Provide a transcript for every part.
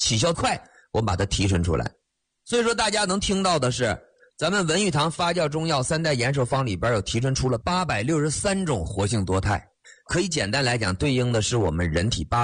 起效快，我们把它提纯出来。所以说大家能听到的是，咱们文玉堂发酵中药三代延寿方里边有提纯出了863种活性多肽，可以简单来讲，对应的是我们人体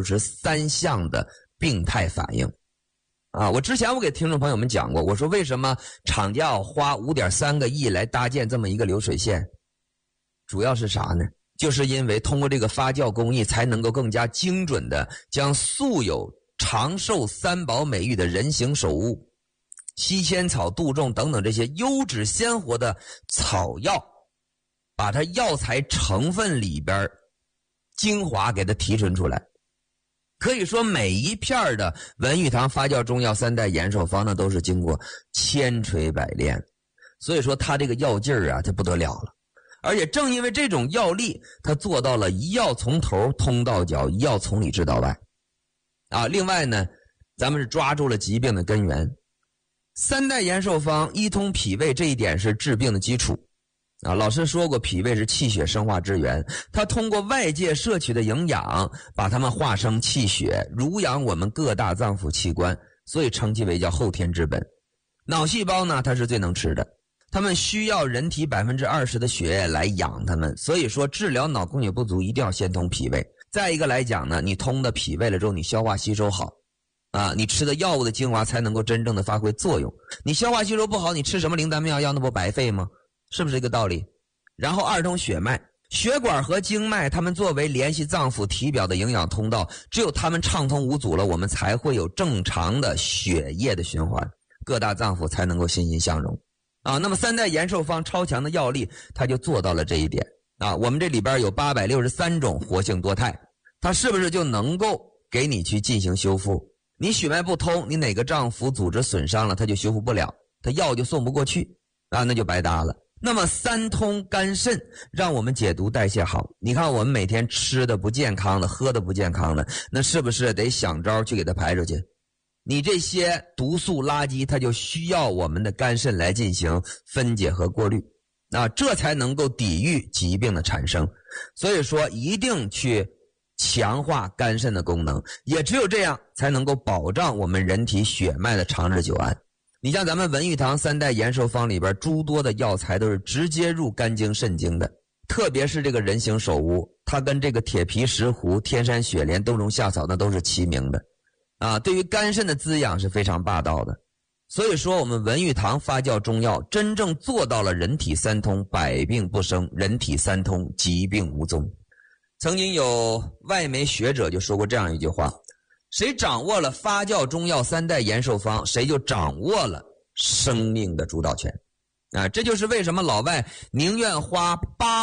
863项的病态反应。我之前我给听众朋友们讲过，我说为什么厂家要花5.3个亿来搭建这么一个流水线，主要是啥呢？就是因为通过这个发酵工艺，才能够更加精准的将素有长寿三宝美誉的人形首乌、西千草、杜仲等等这些优质鲜活的草药，把它药材成分里边精华给它提纯出来。可以说每一片的文玉堂发酵中药三代延寿方呢，都是经过千锤百炼，所以说它这个药劲儿啊，它不得了了。而且正因为这种药力，它做到了一药从头通到脚，一药从里治到外。另外呢，咱们是抓住了疾病的根源。三代延寿方一通脾胃，这一点是治病的基础。老师说过，脾胃是气血生化之源，它通过外界摄取的营养，把它们化生气血，濡养我们各大脏腑器官，所以称其为叫后天之本。脑细胞呢，它是最能吃的，它们需要人体20%的血液来养它们，所以说治疗脑供血不足一定要先通脾胃。再一个来讲呢，你通的脾胃了之后，你消化吸收好你吃的药物的精华才能够真正的发挥作用。你消化吸收不好，你吃什么灵丹妙药，那不白费吗？是不是这个道理？然后二通血脉，血管和经脉，它们作为联系脏腑体表的营养通道，只有它们畅通无阻了，我们才会有正常的血液的循环，各大脏腑才能够欣欣向荣那么三代延寿方超强的药力，它就做到了这一点我们这里边有863种活性多肽，它是不是就能够给你去进行修复？你血脉不通，你哪个脏腑组织损伤了，它就修复不了，它药就送不过去那就白搭了。那么三通肝肾，让我们解毒代谢好。你看我们每天吃的不健康的，喝的不健康的，那是不是得想招去给它排出去？你这些毒素垃圾，它就需要我们的肝肾来进行分解和过滤这才能够抵御疾病的产生。所以说一定去强化肝肾的功能，也只有这样才能够保障我们人体血脉的长治久安。你像咱们文玉堂三代延寿方里边诸多的药材都是直接入肝经肾经的，特别是这个人形首乌，它跟这个铁皮石斛、天山雪莲、冬虫夏草那都是齐名的对于肝肾的滋养是非常霸道的。所以说我们文玉堂发酵中药真正做到了人体三通，百病不生，人体三通，疾病无踪。曾经有外媒学者就说过这样一句话，谁掌握了发酵中药三代延寿方，谁就掌握了生命的主导权这就是为什么老外宁愿花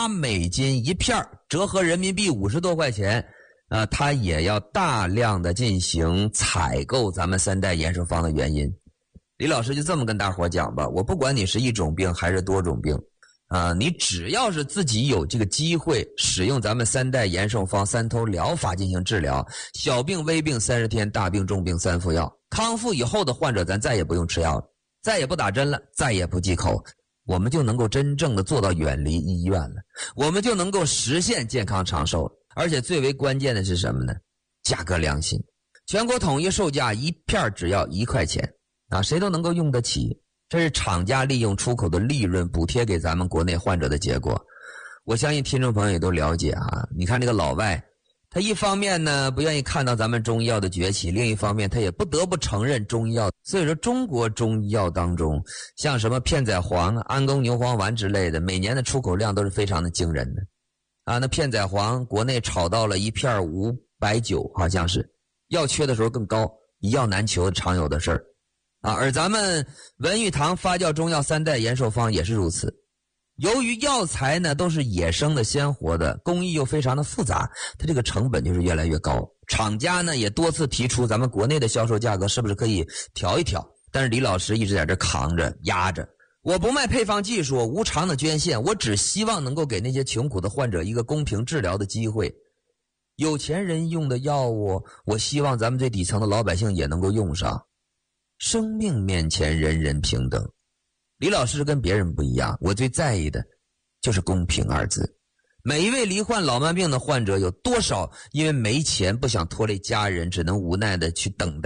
$8一片，折合人民币50多块钱他也要大量的进行采购咱们三代延寿方的原因。李老师就这么跟大伙讲吧，我不管你是一种病还是多种病你只要是自己有这个机会使用咱们三代延寿方三通疗法进行治疗，小病微病30天，大病重病3服药，康复以后的患者咱再也不用吃药了，再也不打针了，再也不忌口，我们就能够真正的做到远离医院了，我们就能够实现健康长寿了。而且最为关键的是什么呢？价格良心，全国统一售价一片只要1块钱谁都能够用得起，这是厂家利用出口的利润补贴给咱们国内患者的结果。我相信听众朋友也都了解你看这个老外，他一方面呢不愿意看到咱们中医药的崛起，另一方面他也不得不承认中医药。所以说中国中医药当中，像什么片仔癀、安宫牛黄丸之类的，每年的出口量都是非常的惊人的那片仔癀国内炒到了一片590，好像是药缺的时候更高，一药难求常有的事儿而咱们文玉堂发酵中药三代延寿方也是如此。由于药材呢都是野生的鲜活的，工艺又非常的复杂，它这个成本就是越来越高。厂家呢也多次提出咱们国内的销售价格是不是可以调一调，但是李老师一直在这扛着压着，我不卖配方技术，无偿的捐献，我只希望能够给那些穷苦的患者一个公平治疗的机会。有钱人用的药物，我希望咱们最底层的老百姓也能够用上。生命面前人人平等，李老师跟别人不一样，我最在意的就是公平2字。每一位罹患老慢病的患者有多少因为没钱不想拖累家人，只能无奈的去等待